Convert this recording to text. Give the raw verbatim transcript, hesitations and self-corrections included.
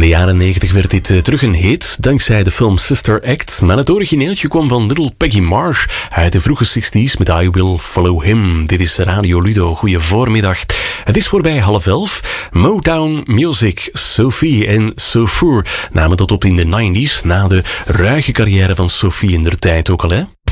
de jaren negentig werd dit uh, terug een hit, dankzij de film Sister Act. Maar het origineeltje kwam van Little Peggy Marsh uit de vroege zestig's met I Will Follow Him. Dit is Radio Ludo. Goeie voormiddag. Het is voorbij half elf. Motown Music, Sophie en Sofour namen tot op in de negentig's, na de ruige carrière van Sophie in der tijd ook al, hè?